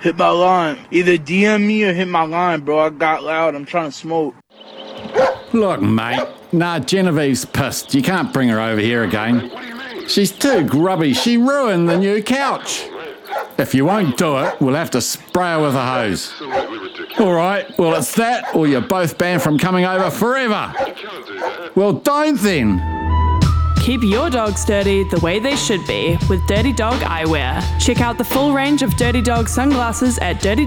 Hit my line. Either DM me or hit my line, bro. I got loud. I'm trying to smoke. Look, mate. Nah, Genevieve's pissed. You can't bring her over here again. She's too grubby. She ruined the new couch. If you won't do it, we'll have to spray her with a hose. All right, well, it's that, or you're both banned from coming over forever. Well, don't then. Keep your dogs dirty the way they should be with Dirty Dog Eyewear. Check out the full range of Dirty Dog sunglasses at Dirty